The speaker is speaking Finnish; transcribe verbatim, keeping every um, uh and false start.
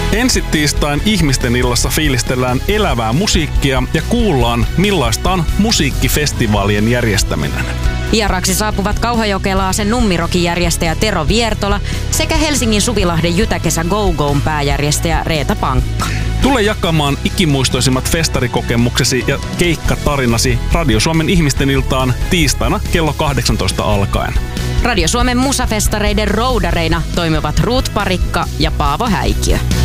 Ensi tiistain ihmisten illassa fiilistellään elävää musiikkia ja kuullaan, millaista on musiikkifestivaalien järjestäminen. Vieraaksi saapuvat Kauhajokelaasen Nummirokin järjestäjä Tero Viertola sekä Helsingin Suvilahden Jytäkesä Go Go'n pääjärjestäjä Reeta Pankka. Tule jakamaan ikimuistoisimmat festarikokemuksesi ja keikkatarinasi Radio Suomen ihmisten iltaan tiistaina kello kahdeksantoista alkaen. Radio Suomen musafestareiden roudareina toimivat Ruut Parikka ja Paavo Häikiö.